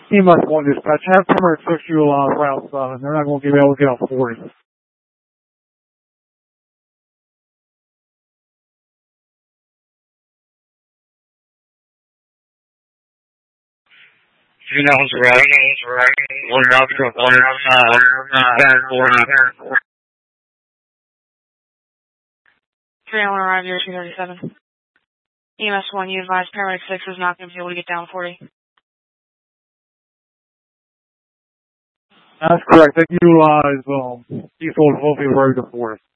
EMS 1 dispatch, have Paramedic 6 you route 7. They're not going to be able to get off 40. You know it's right. One up to 1 Trailer arrived here 237. EMS 1, you advised Paramedic 6 was not going to be able to get down 40. That's correct. Thank you, Diesel, will be ready to 40.